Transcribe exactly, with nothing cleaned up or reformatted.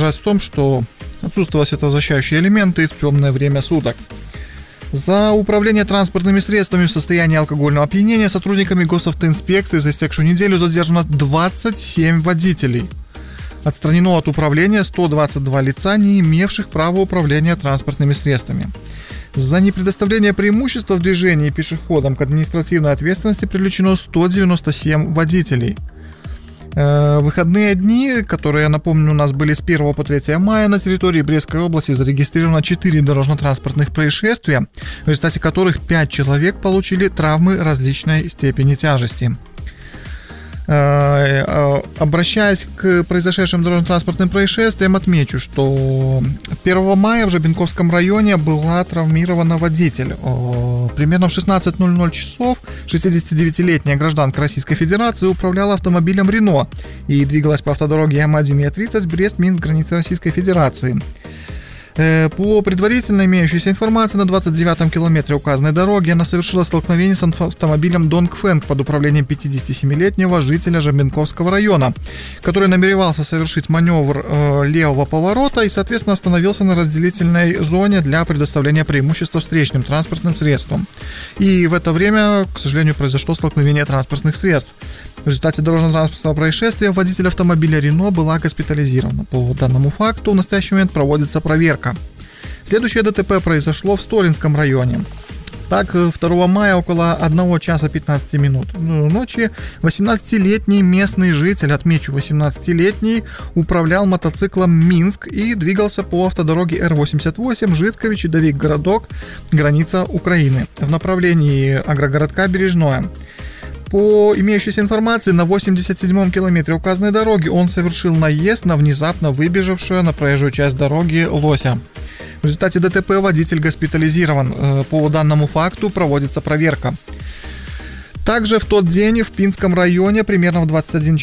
выражаясь в том, что отсутствовали светозащищающие элементы в темное время суток. За управление транспортными средствами в состоянии алкогольного опьянения сотрудниками госавтоинспекции за истекшую неделю задержано двадцать семь водителей. Отстранено от управления сто двадцать два лица, не имевших права управления транспортными средствами. За непредоставление преимущества в движении пешеходам к административной ответственности привлечено сто девяносто семь водителей. В выходные дни, которые, напомню, у нас были с первого по третье мая, на территории Брестской области зарегистрировано четыре дорожно-транспортных происшествия, в результате которых пять человек получили травмы различной степени тяжести. Обращаясь к произошедшим дорожно-транспортным происшествиям, отмечу, что первого мая в Жабинковском районе была травмирована водитель. Примерно в шестнадцать ноль ноль часов шестидесятидевятилетняя гражданка Российской Федерации управляла автомобилем «Рено» и двигалась по автодороге М один Е тридцать Брест-Минск, границы Российской Федерации. По предварительно имеющейся информации, на двадцать девятом километре указанной дороги она совершила столкновение с автомобилем Dongfeng под управлением пятидесятисемилетнего жителя Жабинковского района, который намеревался совершить маневр э, левого поворота и, соответственно, остановился на разделительной зоне для предоставления преимущества встречным транспортным средствам. И в это время, к сожалению, произошло столкновение транспортных средств. В результате дорожно-транспортного происшествия водитель автомобиля «Рено» была госпитализирована. По данному факту в настоящий момент проводится проверка. Следующее ДТП произошло в Столинском районе. Так, второго мая около одного часа пятнадцати минут ночи восемнадцатилетний местный житель, отмечу, восемнадцатилетний, управлял мотоциклом «Минск» и двигался по автодороге Р восемьдесят восемь Житкович-Давик-Городок, граница Украины, в направлении агрогородка Бережное. По имеющейся информации, на восемьдесят седьмом километре указанной дороги он совершил наезд на внезапно выбежавшую на проезжую часть дороги лося. В результате ДТП водитель госпитализирован. По данному факту проводится проверка. Также в тот день в Пинском районе примерно в двадцать один